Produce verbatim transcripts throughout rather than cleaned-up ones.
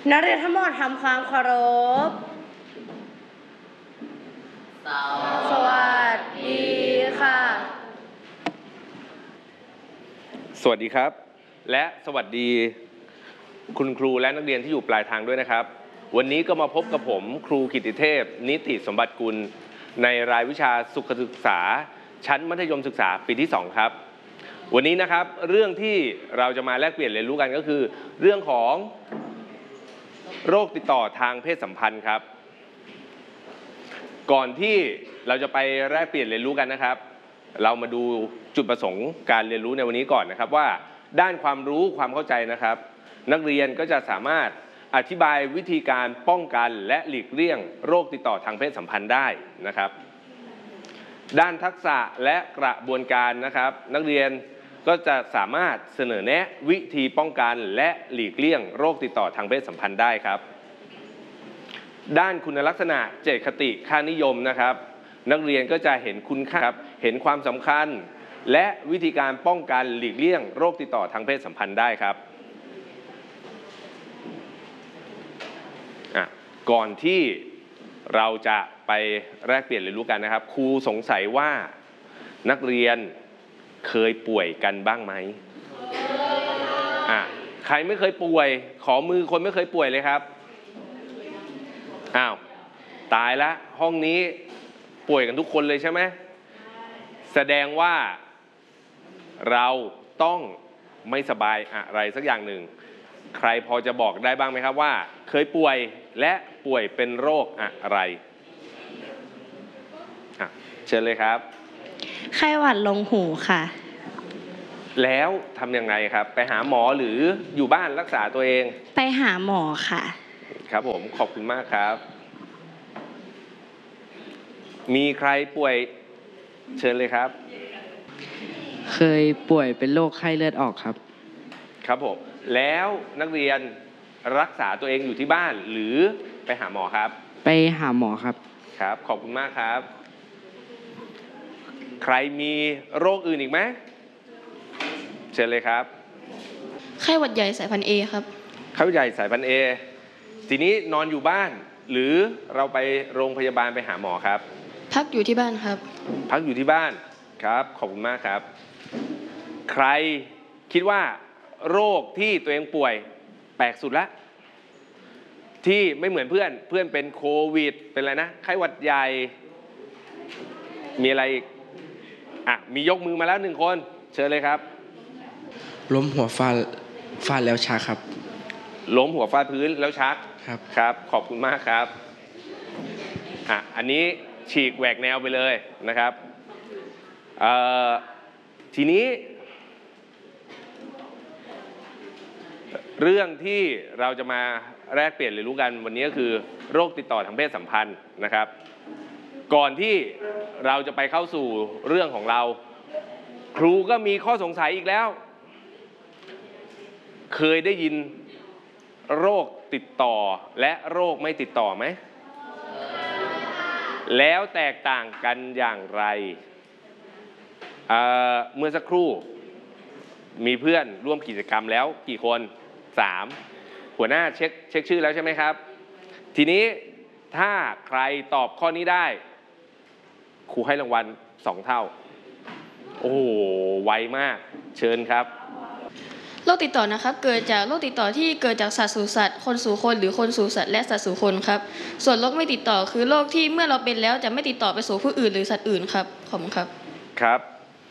นักเรียนทั้งหมดทำความเคารพสวัสดีค่ะสวัสดีครับและสวัสดีคุณครูและนักเรียนที่อยู่ปลายทางด้วยนะครับวันนี้ก็มาพบกับผมครูกิตติเทพนิติสมบัติกุลในรายวิชาสุขศึกษาชั้นมัธยมศึกษาปีที่สองครับวันนี้นะครับเรื่องที่เราจะมาแลกเปลี่ยนเรียนรู้กันก็คือเรื่องของโรคติดต่อทางเพศสัมพันธ์ครับก่อนที่เราจะไปแลกเปลี่ยนเรียนรู้กันนะครับเรามาดูจุดประสงค์การเรียนรู้ในวันนี้ก่อนนะครับว่าด้านความรู้ความเข้าใจนะครับนักเรียนก็จะสามารถอธิบายวิธีการป้องกันและหลีกเลี่ยงโรคติดต่อทางเพศสัมพันธ์ได้นะครับด้านทักษะและกระบวนการนะครับนักเรียนก็จะสามารถเสนอแนะวิธีป้องกันและหลีกเลี่ยงโรคติดต่อทางเพศสัมพันธ์ได้ครับด้านคุณลักษณะเจตคติค่านิยมนะครับนักเรียนก็จะเห็นคุณค่าครับเห็นความสำคัญและวิธีการป้องกันหลีกเลี่ยงโรคติดต่อทางเพศสัมพันธ์ได้ครับอ่ะก่อนที่เราจะไปแลกเปลี่ยนเรียนรู้กันนะครับครูสงสัยว่านักเรียนเคยป่วยกันบ้างไหมอ่ะใครไม่เคยป่วยขอมือคนไม่เคยป่วยเลยครับอ้าวตายละห้องนี้ป่วยกันทุกคนเลยใช่ไหมแสดงว่าเราต้องไม่สบายอะไรสักอย่างหนึ่งใครพอจะบอกได้บ้างไหมครับว่าเคยป่วยและป่วยเป็นโรคอะไรอ่ะเชิญเลยครับไข้หวัดลงหูค่ะแล้วทำยังไงครับไปหาหมอหรืออยู่บ้านรักษาตัวเองไปหาหมอค่ะครับผมขอบคุณมากครับมีใครป่วยเชิญเลยครับเคยป่วยเป็นโรคไข้เลือดออกครับครับผมแล้วนักเรียนรักษาตัวเองอยู่ที่บ้านหรือไปหาหมอครับไปหาหมอครับครับขอบคุณมากครับใครมีโรคอื่นอีกไหมเชิญเลยครับไข้หวัดใหญ่สายพันธุ์ A ครับไข้หวัดใหญ่สายพันธุ์ A ทีนี้นอนอยู่บ้านหรือเราไปโรงพยาบาลไปหาหมอครับพักอยู่ที่บ้านครับพักอยู่ที่บ้านครับขอบคุณมากครับใครคิดว่าโรคที่ตัวเองป่วยแปลกสุดละที่ไม่เหมือนเพื่อนเพื่อนเป็นโควิดเป็นอะไรนะไข้หวัดใหญ่มีอะไรอีกอ่ะมียกมือมาแล้วหนึ่งคนเชิญเลยครับล้มหัวฟาดฟาดแล้วชักครับล้มหัวฟาดพื้นแล้วชักครับครับขอบคุณมากครับอ่ะอันนี้ฉีกแหวกแนวไปเลยนะครับเอ่อทีนี้เรื่องที่เราจะมาแลกเปลี่ยนเรียนรู้กันวันนี้ก็คือโรคติดต่อทางเพศสัมพันธ์นะครับก่อนที่เราจะไปเข้าสู่เรื่องของเราครูก็มีข้อสงสัยอีกแล้วเคยได้ยินโรคติดต่อและโรคไม่ติดต่อไหมแล้วแตกต่างกันอย่างไรเอ่อเมื่อสักครู่มีเพื่อนร่วมกิจกรรมแล้วกี่คนสามหัวหน้าเช็คเช็คชื่อแล้วใช่ไหมครับทีนี้ถ้าใครตอบข้อนี้ได้ครูให้รางวัลสองเท่าโอ้โหไวมากเชิญครับโรคติดต่อนะครับเกิดจากโรคติดต่อที่เกิดจากสัตว์สู่สัตว์คนสู่คนหรือคนสู่สัตว์และสัตว์สู่คนครับส่วนโรคไม่ติดต่อคือโรคที่เมื่อเราเป็นแล้วจะไม่ติดต่อไปสู่ผู้อื่นหรือสัตว์อื่นครับขอบคุณครับครับ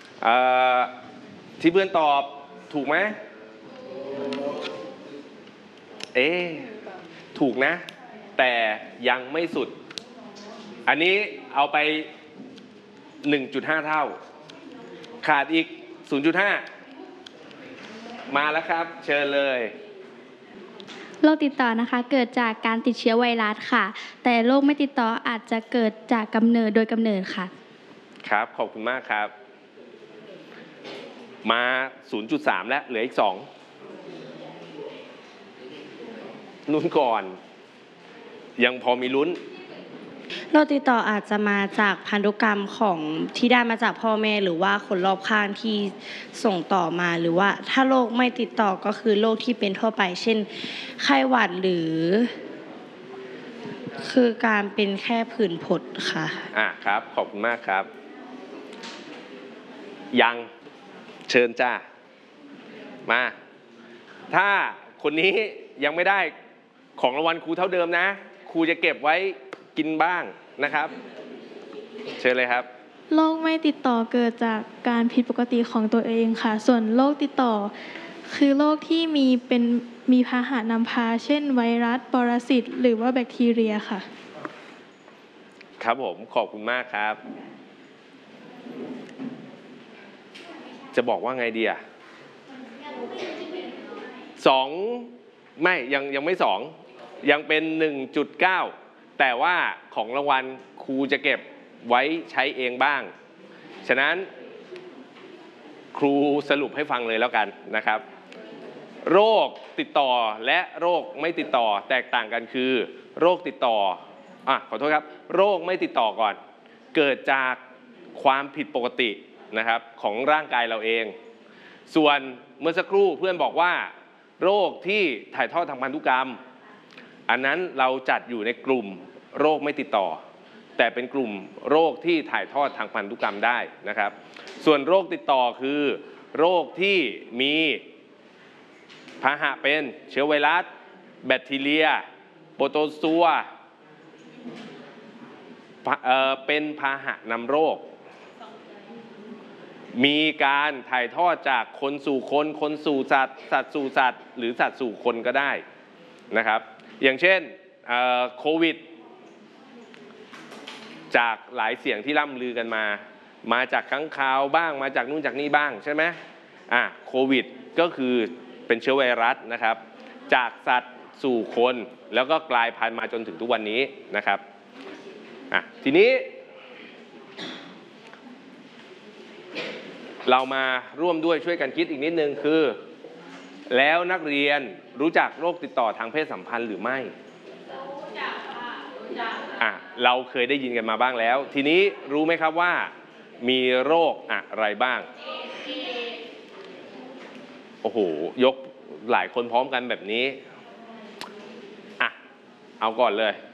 ที่เพื่อนตอบถูกไหมเอ๊ะถูกนะแต่ยังไม่สุดอันนี้เอาไป หนึ่งจุดห้า เท่าขาดอีก ศูนย์จุดห้า มาแล้วครับเชิญเลยโรคติดต่อนะคะเกิดจากการติดเชื้อไวรัสค่ะแต่โรคไม่ติดต่ออาจจะเกิดจากกำเนิดโดยกำเนิดค่ะครับขอบคุณมากครับมา ศูนย์จุดสาม แล้วเหลืออีกสองลุ้นก่อนยังพอมีลุ้นโรคติดต่ออาจจะมาจากพันธุกรรมของที่ได้มาจากพ่อแม่หรือว่าคนรอบข้างที่ส่งต่อมาหรือว่าถ้าโรคไม่ติดต่อก็คือโรคที่เป็นทั่วไปเช่นไข้หวัดหรือคือการเป็นแค่ผื่นผดค่ะอ่ะครับขอบคุณมากครับยังเชิญจ้ามาถ้าคนนี้ยังไม่ได้ของรางวัลครูเท่าเดิมนะครูจะเก็บไว้กินบ้างนะครับเชิญเลยครับโรคไม่ติดต่อเกิดจากการผิดปกติของตัวเองค่ะส่วนโรคติดต่อคือโรคที่มีเป็นมีพาหะนำพาเช่นไวรัสปรสิตหรือว่าแบคทีเรียค่ะครับผมขอบคุณมากครับจะบอกว่าไงดีอ่ะสองไม่ยังยังไม่สองยังเป็น หนึ่งจุดเก้า แต่ว่าของรางวัลครูจะเก็บไว้ใช้เองบ้างฉะนั้นครูสรุปให้ฟังเลยแล้วกันนะครับโรคติดต่อและโรคไม่ติดต่อแตกต่างกันคือโรคติดต่ออ่ะขอโทษครับโรคไม่ติดต่อก่อนเกิดจากความผิดปกตินะครับของร่างกายเราเองส่วนเมื่อสักครู่เพื่อนบอกว่าโรคที่ถ่ายทอดทางพันธุกรรมอันนั้นเราจัดอยู่ในกลุ่มโรคไม่ติดต่อแต่เป็นกลุ่มโรคที่ถ่ายทอดทางพันธุกรรมได้นะครับส่วนโรคติดต่อคือโรคที่มีพาหะเป็นเชื้อไวรัสแบคทีเรียโปรโตซัวเอ่อเป็นพาหะนำโรคมีการถ่ายทอดจากคนสู่คนคนสู่สัตว์สัตว์สู่สัตว์หรือสัตว์สู่คนก็ได้นะครับอย่างเช่นโควิดจากหลายเสียงที่ล่ำลือกันมามาจากค้างคาวบ้างมาจากนู่นจากนี่บ้างใช่ไหมอ่ะโควิดก็คือเป็นเชื้อไวรัสนะครับจากสัตว์สู่คนแล้วก็กลายพันธุ์มาจนถึงทุกวันนี้นะครับอ่ะทีนี้เรามาร่วมด้วยช่วยกันคิดอีกนิดนึงคือแล้วนักเรียนรู้จักโรคติดต่อทางเพศสัมพันธ์หรือไม่รู้จักค่ะรู้จักอ่ะเราเคยได้ยินกันมาบ้างแล้วทีนี้รู้ไหมครับว่ามีโรคอะไรบ้างโอ้โหยกหลายคนพร้อมกันแบบนี้อ่ะเอาก่อนเลย